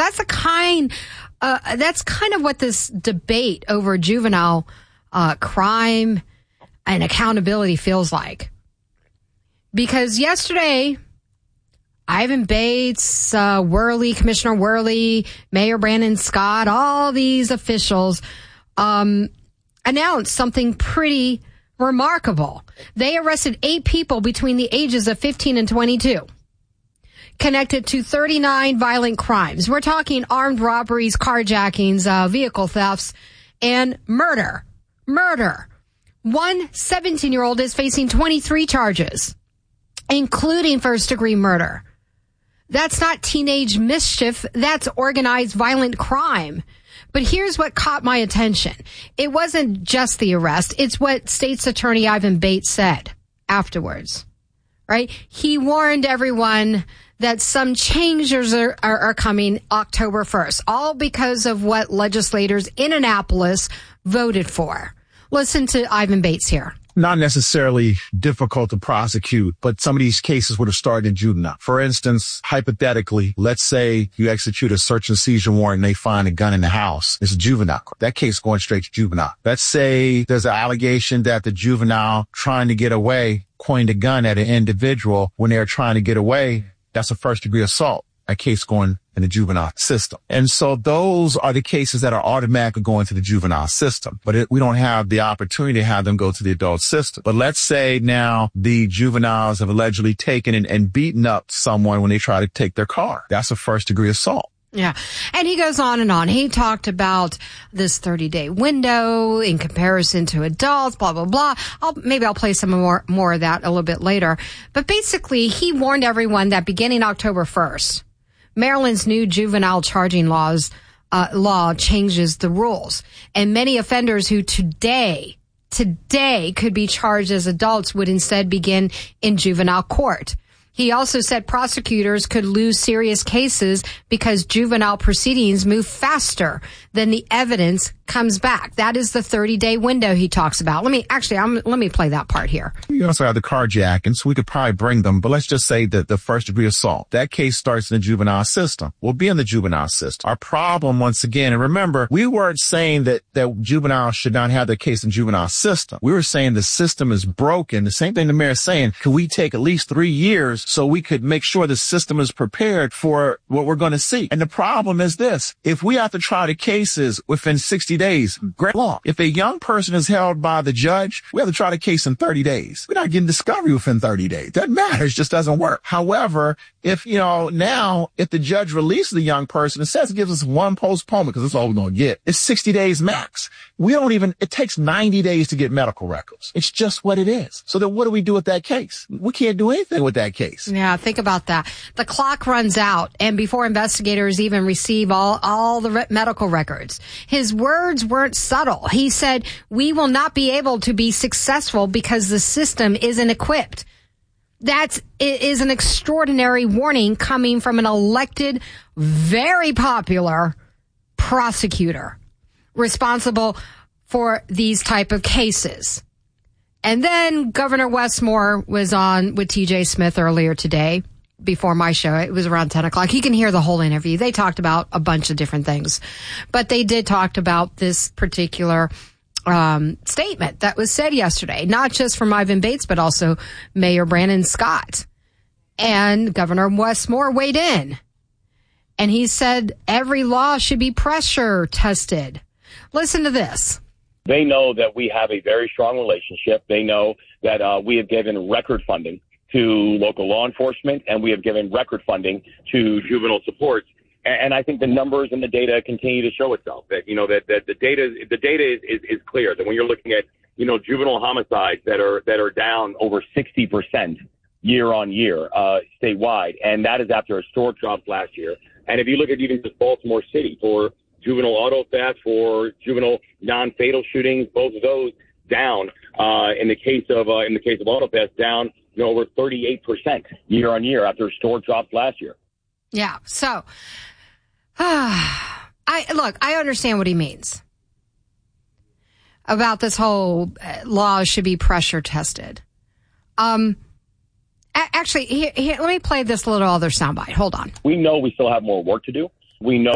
that's kind of what this debate over juvenile crime and accountability feels like. Because yesterday, Ivan Bates, Commissioner Worley, Mayor Brandon Scott, all these officials announced something pretty remarkable. They arrested 8 people between the ages of 15 and 22, connected to 39 violent crimes. We're talking armed robberies, carjackings, vehicle thefts, and murder. One 17-year-old is facing 23 charges, including first-degree murder. That's not teenage mischief. That's organized violent crime. But here's what caught my attention. It wasn't just the arrest. It's what State's Attorney Ivan Bates said afterwards, right? He warned everyone that some changes are coming October 1st, all because of what legislators in Annapolis voted for. Listen to Ivan Bates here. Not necessarily difficult to prosecute, but some of these cases would have started in juvenile. For instance, hypothetically, let's say you execute a search and seizure warrant and they find a gun in the house. It's a juvenile. That case going straight to juvenile. Let's say there's an allegation that the juvenile trying to get away pointed a gun at an individual when they're trying to get away. That's a first-degree assault. A case going in the juvenile system. And so those are the cases that are automatically going to the juvenile system. But we don't have the opportunity to have them go to the adult system. But let's say now the juveniles have allegedly taken and beaten up someone when they try to take their car. That's a first-degree assault. Yeah. And he goes on and on. He talked about this 30-day window in comparison to adults, blah, blah, blah. Maybe I'll play some more of that a little bit later. But basically, he warned everyone that beginning October 1st, Maryland's new juvenile charging law changes the rules. And many offenders who today could be charged as adults would instead begin in juvenile court. He also said prosecutors could lose serious cases because juvenile proceedings move faster than the evidence comes back. That is the 30-day window he talks about. Let me play that part here. You also have the carjacking, so we could probably bring them, but let's just say that the first-degree assault, that case starts in the juvenile system. We'll be in the juvenile system. Our problem, once again, and remember, we weren't saying that juveniles should not have their case in juvenile system. We were saying the system is broken. The same thing the mayor is saying, can we take at least 3 years so we could make sure the system is prepared for what we're going to see? And the problem is this. If we have to try the cases within 60 days, great law. If a young person is held by the judge, we have to try the case in 30 days. We're not getting discovery within 30 days. Doesn't matter. It just doesn't work. However, if the judge releases the young person, it says it gives us one postponement because that's all we're going to get. It's 60 days max. It takes 90 days to get medical records. It's just what it is. So then what do we do with that case? We can't do anything with that case. Yeah, think about that. The clock runs out, and before investigators even receive all the medical records, his words weren't subtle. He said, we will not be able to be successful because the system isn't equipped. That is an extraordinary warning coming from an elected, very popular prosecutor responsible for these type of cases. And then Governor Westmore was on with TJ Smith earlier today before my show. It was around 10 o'clock. You can hear the whole interview. They talked about a bunch of different things, but they did talk about this particular statement that was said yesterday, not just from Ivan Bates, but also Mayor Brandon Scott. And Governor Westmore weighed in, and he said every law should be pressure tested. Listen to this. They know that we have a very strong relationship. They know that we have given record funding to local law enforcement, and we have given record funding to juvenile support. And I think the numbers and the data continue to show itself that, that the data is clear that when you're looking at, juvenile homicides that are down over 60% year on year, statewide. And that is after a historic drop last year. And if you look at even just Baltimore City for juvenile auto theft, for juvenile non-fatal shootings, both of those down, in the case of auto theft, down, over 38% year on year after historic drops last year. Yeah. So, I understand what he means about this whole law should be pressure tested. Actually, here, let me play this little other soundbite. Hold on. We know we still have more work to do. We know